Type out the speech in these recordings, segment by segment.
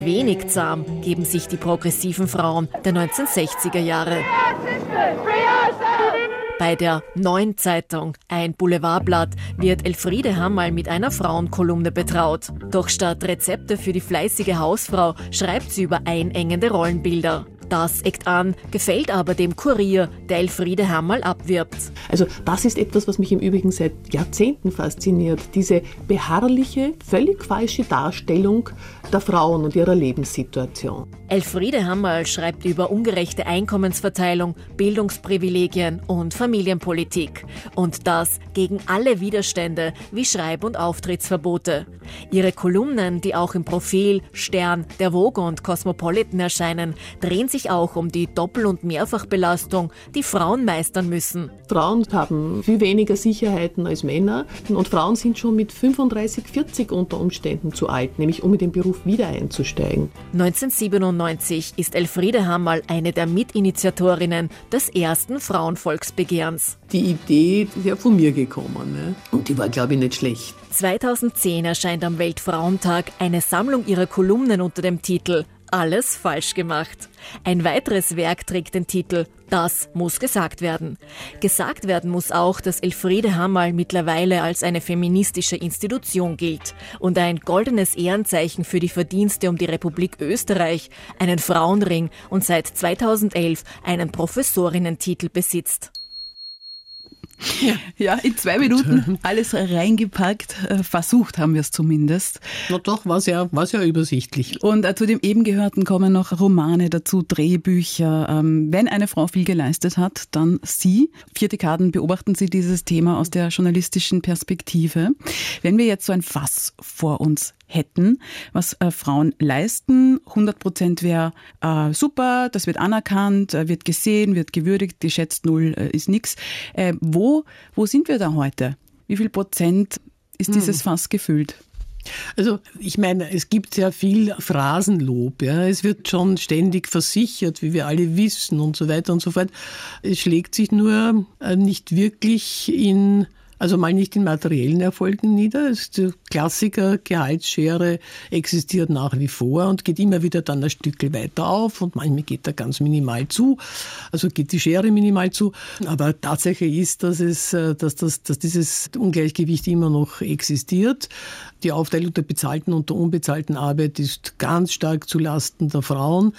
Wenig zahm geben sich die progressiven Frauen der 1960er Jahre. Bei der Neuen Zeitung, ein Boulevardblatt, wird Elfriede Hammerl mit einer Frauenkolumne betraut. Doch statt Rezepte für die fleißige Hausfrau schreibt sie über einengende Rollenbilder. Das eckt an, gefällt aber dem Kurier, der Elfriede Hammerl abwirbt. Also das ist etwas, was mich im Übrigen seit Jahrzehnten fasziniert. Diese beharrliche, völlig falsche Darstellung der Frauen und ihrer Lebenssituation. Elfriede Hammerl schreibt über ungerechte Einkommensverteilung, Bildungsprivilegien und Familienpolitik. Und das gegen alle Widerstände wie Schreib- und Auftrittsverbote. Ihre Kolumnen, die auch im Profil, Stern, der Vogue und Cosmopolitan erscheinen, drehen sich auch um die Doppel- und Mehrfachbelastung, die Frauen meistern müssen. Frauen haben viel weniger Sicherheiten als Männer und Frauen sind schon mit 35, 40 unter Umständen zu alt, nämlich um in den Beruf wieder einzusteigen. 1997 ist Elfriede Hammerl eine der Mitinitiatorinnen des ersten Frauenvolksbegehrens. Die Idee ist ja von mir gekommen, ne? Und die war, glaube ich, nicht schlecht. 2010 erscheint am Weltfrauentag eine Sammlung ihrer Kolumnen unter dem Titel Alles falsch gemacht. Ein weiteres Werk trägt den Titel Das muss gesagt werden. Gesagt werden muss auch, dass Elfriede Hammerl mittlerweile als eine feministische Institution gilt und ein goldenes Ehrenzeichen für die Verdienste um die Republik Österreich, einen Frauenring und seit 2011 einen Professorinnentitel besitzt. Ja, in 2 Minuten alles reingepackt. Versucht haben wir es zumindest. Na doch, war ja übersichtlich. Und zu dem eben Gehörten kommen noch Romane dazu, Drehbücher. Wenn eine Frau viel geleistet hat, dann sie. 4 Dekaden beobachten Sie dieses Thema aus der journalistischen Perspektive. Wenn wir jetzt so ein Fass vor uns hätten, was Frauen leisten, 100% wäre super, das wird anerkannt, wird gesehen, wird gewürdigt, geschätzt 0 ist nichts. Wo sind wir da heute? Wie viel Prozent ist dieses Fass gefüllt? Also ich meine, es gibt sehr viel Phrasenlob. Ja. Es wird schon ständig versichert, wie wir alle wissen und so weiter und so fort. Es schlägt sich nur nicht wirklich also mal nicht in materiellen Erfolgen nieder. Der Klassiker Gehaltsschere existiert nach wie vor und geht immer wieder dann ein Stückchen weiter auf und manchmal geht er ganz minimal zu. Also geht die Schere minimal zu. Aber Tatsache ist, dass dieses Ungleichgewicht immer noch existiert. Die Aufteilung der bezahlten und der unbezahlten Arbeit ist ganz stark zulasten der Frauen.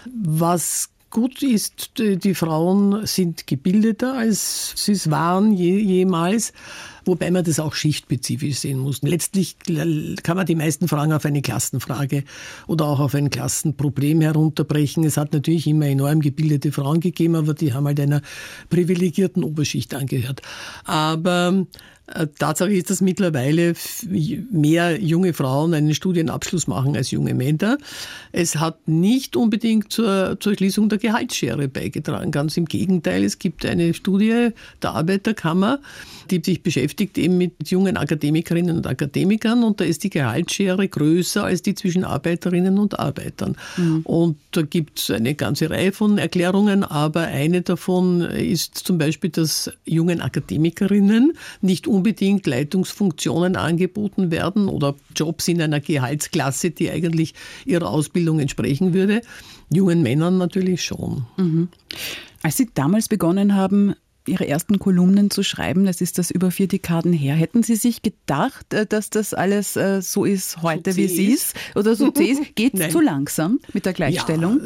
Was gut ist, die Frauen sind gebildeter, als sie es waren jemals, wobei man das auch schichtspezifisch sehen muss. Letztlich kann man die meisten Fragen auf eine Klassenfrage oder auch auf ein Klassenproblem herunterbrechen. Es hat natürlich immer enorm gebildete Frauen gegeben, aber die haben halt einer privilegierten Oberschicht angehört. Aber Tatsache ist, dass mittlerweile mehr junge Frauen einen Studienabschluss machen als junge Männer. Es hat nicht unbedingt zur Schließung der Gehaltsschere beigetragen. Ganz im Gegenteil, es gibt eine Studie der Arbeiterkammer, die sich beschäftigt eben mit jungen Akademikerinnen und Akademikern und da ist die Gehaltsschere größer als die zwischen Arbeiterinnen und Arbeitern. Und da gibt es eine ganze Reihe von Erklärungen, aber eine davon ist zum Beispiel, dass jungen Akademikerinnen nicht unbedingt Leitungsfunktionen angeboten werden oder Jobs in einer Gehaltsklasse, die eigentlich ihrer Ausbildung entsprechen würde. Jungen Männern natürlich schon. Mhm. Als Sie damals begonnen haben, Ihre ersten Kolumnen zu schreiben, das ist das über 4 Dekaden her. Hätten Sie sich gedacht, dass das alles so ist heute, so wie es ist? Oder so zäh ist? Geht es zu langsam mit der Gleichstellung?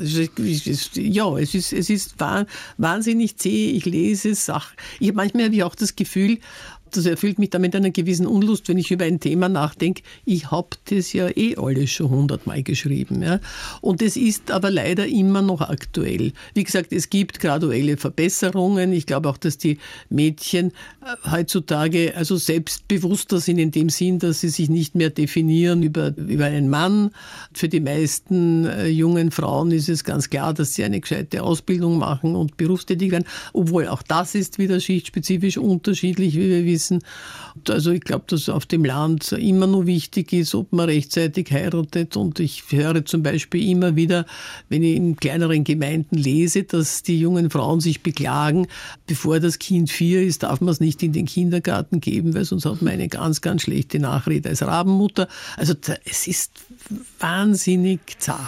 Ja, es ist wahnsinnig zäh. Ich lese Sachen. Manchmal habe ich auch das Gefühl, das erfüllt mich damit einer gewissen Unlust, wenn ich über ein Thema nachdenke. Ich habe das ja alles schon 100-mal geschrieben. Ja? Und es ist aber leider immer noch aktuell. Wie gesagt, es gibt graduelle Verbesserungen. Ich glaube auch, dass die Mädchen heutzutage also selbstbewusster sind in dem Sinn, dass sie sich nicht mehr definieren über einen Mann. Für die meisten jungen Frauen ist es ganz klar, dass sie eine gescheite Ausbildung machen und berufstätig werden. Obwohl auch das ist wieder schichtspezifisch unterschiedlich, wie wir wissen. Also ich glaube, dass auf dem Land immer noch wichtig ist, ob man rechtzeitig heiratet. Und ich höre zum Beispiel immer wieder, wenn ich in kleineren Gemeinden lese, dass die jungen Frauen sich beklagen, bevor das Kind 4 ist, darf man es nicht in den Kindergarten geben, weil sonst hat man eine ganz, ganz schlechte Nachrede als Rabenmutter. Also es ist wahnsinnig zart.